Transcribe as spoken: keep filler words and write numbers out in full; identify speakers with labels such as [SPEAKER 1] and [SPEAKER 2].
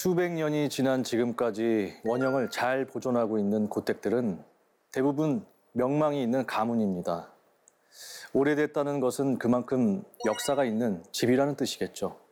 [SPEAKER 1] 수백 년이 지난 지금까지 원형을 잘 보존하고 있는 고택들은 대부분 명망이 있는 가문입니다. 오래됐다는 것은 그만큼 역사가 있는 집이라는 뜻이겠죠.